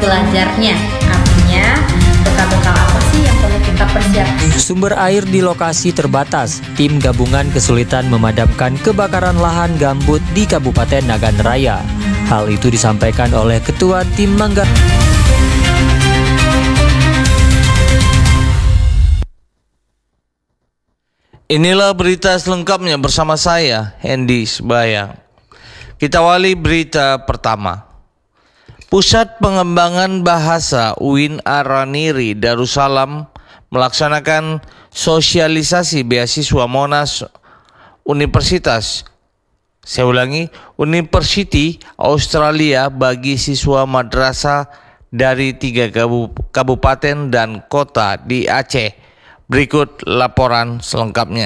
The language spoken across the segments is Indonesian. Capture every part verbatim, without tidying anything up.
belajarnya. Artinya, bekal-bekal apa sih yang perlu kita persiapkan? Sumber air di lokasi terbatas. Tim gabungan kesulitan memadamkan kebakaran lahan gambut di Kabupaten Nagan Raya. Hal itu disampaikan oleh Ketua Tim Mangga. Inilah berita selengkapnya bersama saya, Hendy Sebayang. Kita awali berita pertama. Pusat Pengembangan Bahasa U I N Araniri Darussalam melaksanakan sosialisasi beasiswa Monash Universitas, saya ulangi, University Australia bagi siswa madrasah dari tiga kabupaten dan kota di Aceh. Berikut laporan selengkapnya.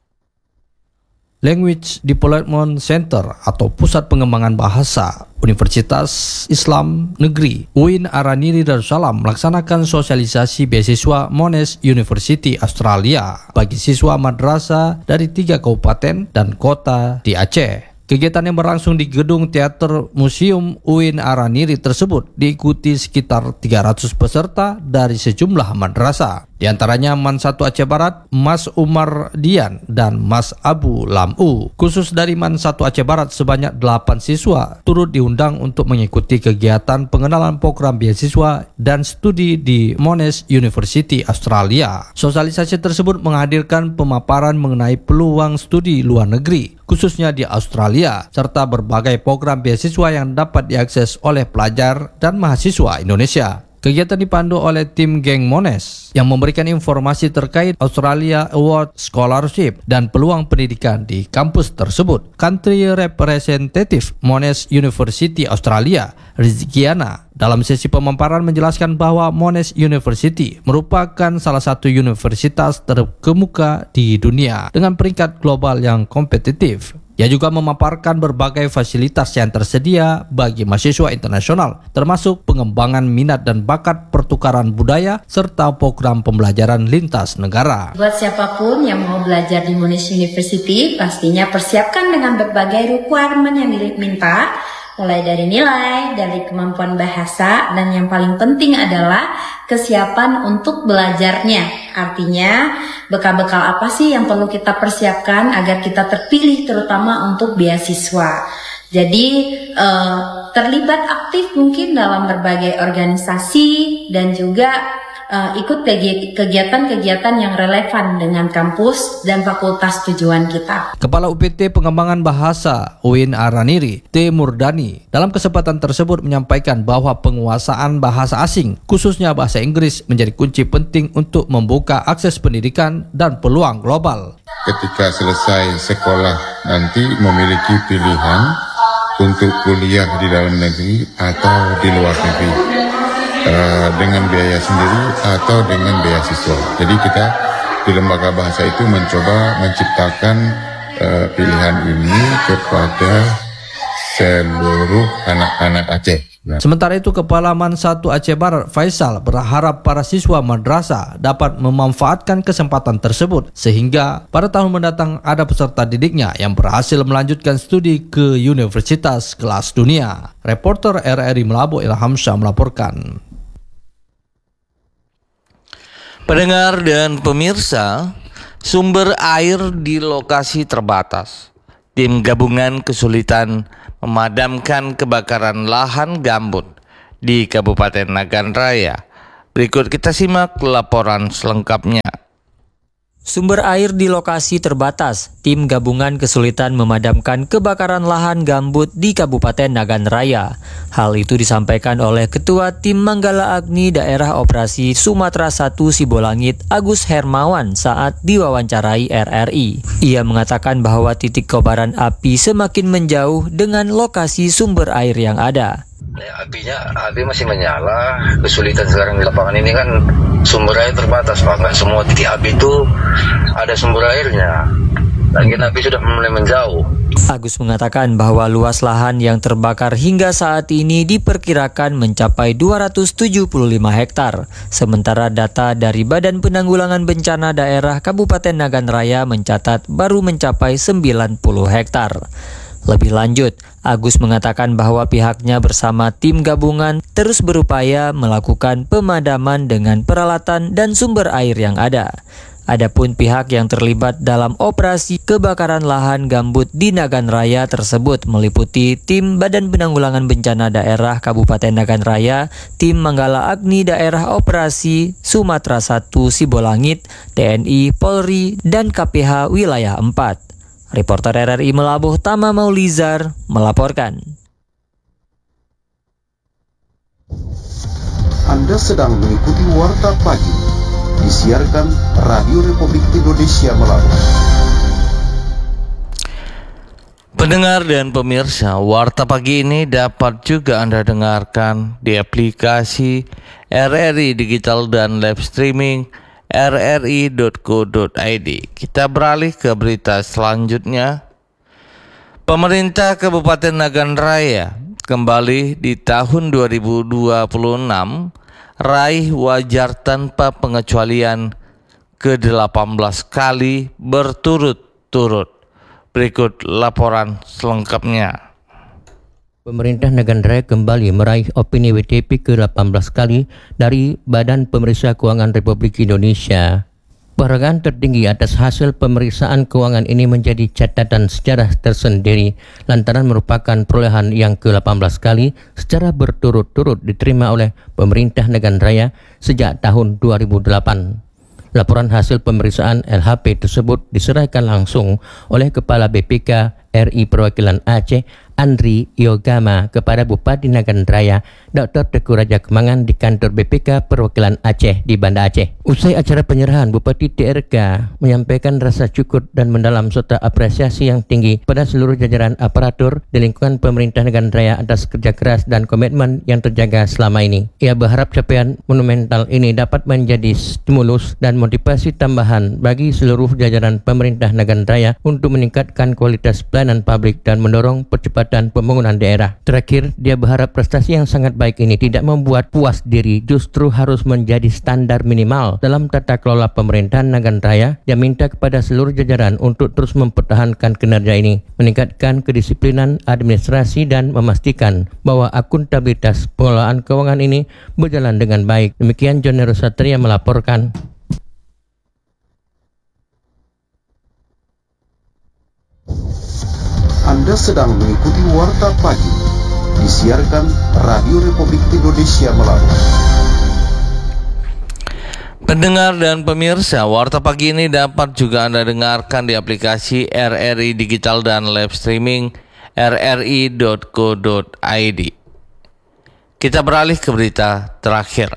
Language Development Center atau Pusat Pengembangan Bahasa Universitas Islam Negeri U I N Araniri Darussalam melaksanakan sosialisasi beasiswa Monash University Australia bagi siswa madrasah dari tiga kabupaten dan kota di Aceh. Kegiatan yang berlangsung di Gedung Teater Museum U I N Araniri tersebut diikuti sekitar tiga ratus peserta dari sejumlah madrasah. Di antaranya Man satu Aceh Barat, Mas Umar Dian, dan Mas Abu Lamu. Khusus dari Man satu Aceh Barat sebanyak delapan siswa turut diundang untuk mengikuti kegiatan pengenalan program beasiswa dan studi di Monash University Australia. Sosialisasi tersebut menghadirkan pemaparan mengenai peluang studi luar negeri, khususnya di Australia, serta berbagai program beasiswa yang dapat diakses oleh pelajar dan mahasiswa Indonesia. Kegiatan dipandu oleh tim geng Monash yang memberikan informasi terkait Australia Award Scholarship dan peluang pendidikan di kampus tersebut. Country Representative Monash University Australia, Rizkiana, dalam sesi pemaparan menjelaskan bahwa Monash University merupakan salah satu universitas terkemuka di dunia dengan peringkat global yang kompetitif. Ia juga memaparkan berbagai fasilitas yang tersedia bagi mahasiswa internasional, termasuk pengembangan minat dan bakat pertukaran budaya, serta program pembelajaran lintas negara. Buat siapapun yang mau belajar di Monash University, pastinya persiapkan dengan berbagai requirement yang diminta, mulai dari nilai, dari kemampuan bahasa, dan yang paling penting adalah kesiapan untuk belajarnya. Artinya, bekal-bekal apa sih yang perlu kita persiapkan agar kita terpilih terutama untuk beasiswa. Jadi, eh, terlibat aktif mungkin dalam berbagai organisasi dan juga Uh, ikut kegiatan-kegiatan yang relevan dengan kampus dan fakultas tujuan kita. Kepala U P T Pengembangan Bahasa U I N Araniri, T. Murdani, dalam kesempatan tersebut menyampaikan bahwa penguasaan bahasa asing, khususnya bahasa Inggris, menjadi kunci penting untuk membuka akses pendidikan dan peluang global. Ketika selesai sekolah nanti memiliki pilihan untuk kuliah di dalam negeri atau di luar negeri. Uh, dengan biaya sendiri atau dengan beasiswa. Jadi kita di lembaga bahasa itu mencoba menciptakan uh, pilihan ini kepada seluruh anak-anak Aceh. Nah. Sementara itu, Kepala Man satu Aceh Barat Faisal berharap para siswa madrasah dapat memanfaatkan kesempatan tersebut sehingga pada tahun mendatang ada peserta didiknya yang berhasil melanjutkan studi ke universitas kelas dunia. Reporter R R I Melabu Ilham Syah melaporkan. Pendengar dan pemirsa, sumber air di lokasi terbatas. Tim gabungan kesulitan memadamkan kebakaran lahan gambut di Kabupaten Nagan Raya. Berikut kita simak laporan selengkapnya. Sumber air di lokasi terbatas. Tim gabungan kesulitan memadamkan kebakaran lahan gambut di Kabupaten Nagan Raya. Hal itu disampaikan oleh Ketua Tim Manggala Agni Daerah Operasi Sumatera satu Sibolangit, Agus Hermawan, saat diwawancarai R R I. Ia mengatakan bahwa titik kobaran api semakin menjauh dengan lokasi sumber air yang ada. Ya, apinya, api masih menyala. Kesulitan sekarang di lapangan ini kan sumber air terbatas, Pak. Nggak semua titik api itu ada sumber airnya. Dan api sudah mulai menjauh. Agus mengatakan bahwa luas lahan yang terbakar hingga saat ini diperkirakan mencapai dua ratus tujuh puluh lima hektar. Sementara data dari Badan Penanggulangan Bencana Daerah Kabupaten Nagan Raya mencatat baru mencapai sembilan puluh hektar. Lebih lanjut, Agus mengatakan bahwa pihaknya bersama tim gabungan terus berupaya melakukan pemadaman dengan peralatan dan sumber air yang ada. Adapun pihak yang terlibat dalam operasi kebakaran lahan gambut di Nagan Raya tersebut meliputi tim Badan Penanggulangan Bencana Daerah Kabupaten Nagan Raya, tim Manggala Agni Daerah Operasi Sumatera satu Sibolangit, T N I, Polri, dan K P H Wilayah empat. Reporter R R I Melabuh Tama Maulizar melaporkan. Anda sedang mengikuti Warta Pagi, disiarkan Radio Republik Indonesia Melabuh. Pendengar dan pemirsa, Warta Pagi ini dapat juga Anda dengarkan di aplikasi R R I Digital dan live streaming r r i dot co dot i d. Kita beralih ke berita selanjutnya. Pemerintah Kabupaten Nagan Raya kembali di tahun dua ribu dua puluh enam raih wajar tanpa pengecualian ke delapan belas kali berturut-turut. Berikut laporan selengkapnya. Pemerintah Nagan Raya kembali meraih opini W T P ke delapan belas kali dari Badan Pemeriksa Keuangan Republik Indonesia. Penghargaan tertinggi atas hasil pemeriksaan keuangan ini menjadi catatan sejarah tersendiri lantaran merupakan perolehan yang ke delapan belas kali secara berturut-turut diterima oleh pemerintah Nagan Raya sejak tahun dua ribu delapan. Laporan hasil pemeriksaan L H P tersebut diserahkan langsung oleh Kepala B P K R I Perwakilan Aceh, Andri Yogama, kepada Bupati Nagan Raya, Doktor Teguh Raja Kemangan di kantor B P K Perwakilan Aceh di Banda Aceh. Usai acara penyerahan, Bupati T R K menyampaikan rasa syukur dan mendalam serta apresiasi yang tinggi pada seluruh jajaran aparatur di lingkungan pemerintah Nagan Raya atas kerja keras dan komitmen yang terjaga selama ini. Ia berharap capaian monumental ini dapat menjadi stimulus dan motivasi tambahan bagi seluruh jajaran pemerintah Nagan Raya untuk meningkatkan kualitas pelayanan publik dan mendorong percepatan pembangunan daerah. Terakhir, dia berharap prestasi yang sangat baik ini tidak membuat puas diri, justru harus menjadi standar minimal dalam tata kelola pemerintahan Nagan Raya. Dia minta kepada seluruh jajaran untuk terus mempertahankan kinerja ini, meningkatkan kedisiplinan administrasi dan memastikan bahwa akuntabilitas pengelolaan keuangan ini berjalan dengan baik. Demikian John Satria melaporkan. Anda sedang mengikuti Warta Pagi, disiarkan Radio Republik Indonesia Melabuh. Pendengar dan pemirsa, Warta Pagi ini dapat juga Anda dengarkan di aplikasi R R I Digital dan live streaming r r i dot co dot i d. Kita beralih ke berita terakhir.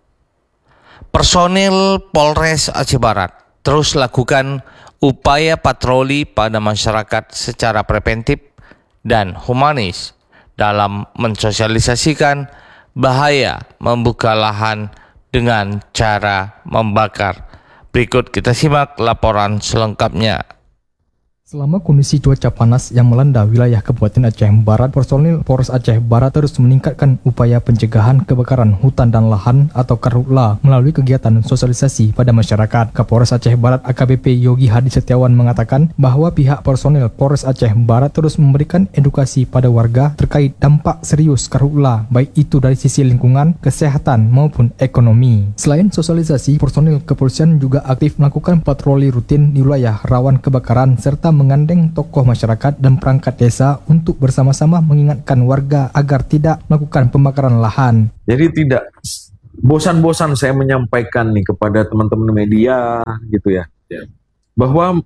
Personil Polres Aceh Barat terus lakukan upaya patroli pada masyarakat secara preventif dan humanis dalam mensosialisasikan bahaya membuka lahan dengan cara membakar. Berikut kita simak laporan selengkapnya. Selama kondisi cuaca panas yang melanda wilayah Kabupaten Aceh Barat, personil Polres Aceh Barat terus meningkatkan upaya pencegahan kebakaran hutan dan lahan atau Karhutla melalui kegiatan sosialisasi pada masyarakat. Kapolres Aceh Barat A K B P Yogi Hadi Setiawan mengatakan bahwa pihak personil Polres Aceh Barat terus memberikan edukasi pada warga terkait dampak serius Karhutla, baik itu dari sisi lingkungan, kesehatan maupun ekonomi. Selain sosialisasi, personil kepolisian juga aktif melakukan patroli rutin di wilayah rawan kebakaran serta menggandeng tokoh masyarakat dan perangkat desa untuk bersama-sama mengingatkan warga agar tidak melakukan pembakaran lahan. Jadi tidak bosan-bosan saya menyampaikan nih kepada teman-teman media gitu ya, bahwa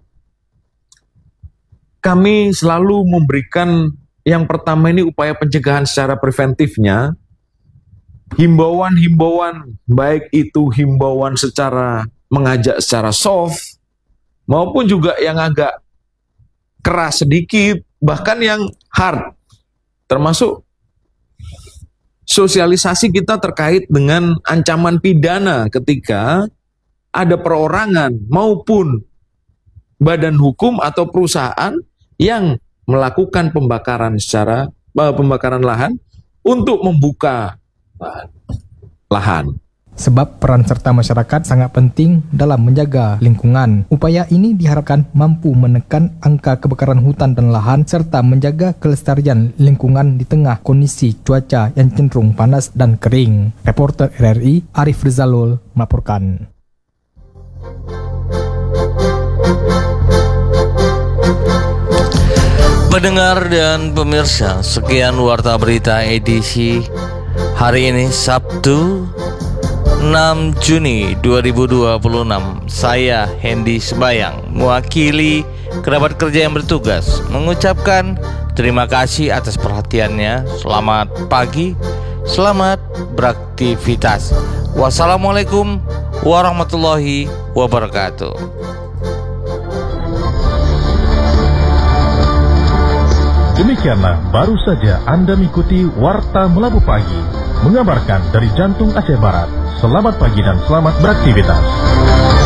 kami selalu memberikan yang pertama ini upaya pencegahan secara preventifnya, himbauan-himbauan, baik itu himbauan secara mengajak secara soft maupun juga yang agak keras sedikit, bahkan yang hard, termasuk sosialisasi kita terkait dengan ancaman pidana ketika ada perorangan maupun badan hukum atau perusahaan yang melakukan pembakaran secara uh, pembakaran lahan untuk membuka lahan. Sebab peran serta masyarakat sangat penting dalam menjaga lingkungan. Upaya ini diharapkan mampu menekan angka kebakaran hutan dan lahan serta menjaga kelestarian lingkungan di tengah kondisi cuaca yang cenderung panas dan kering. Reporter R R I Arif Rizalul melaporkan. Pendengar dan pemirsa, sekian Warta Berita edisi hari ini Sabtu enam Juni dua ribu dua puluh enam. Saya Hendy Sebayang, mewakili kerabat kerja yang bertugas, mengucapkan terima kasih atas perhatiannya. Selamat pagi, selamat beraktivitas. Wassalamualaikum warahmatullahi wabarakatuh. Demikianlah baru saja Anda mengikuti Warta Melabu Pagi, mengabarkan dari jantung Aceh Barat. Selamat pagi dan selamat beraktivitas.